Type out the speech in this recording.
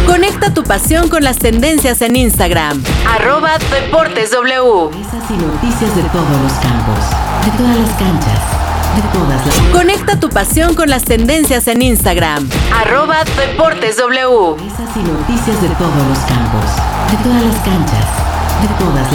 Conecta tu pasión con las tendencias en Instagram. @DeportesW. Esas y noticias de todos los campos, de todas las canchas, de todas las... Conecta tu pasión con las tendencias en Instagram. @DeportesW. Esas y noticias de todos los campos, de todas las canchas, de todas las...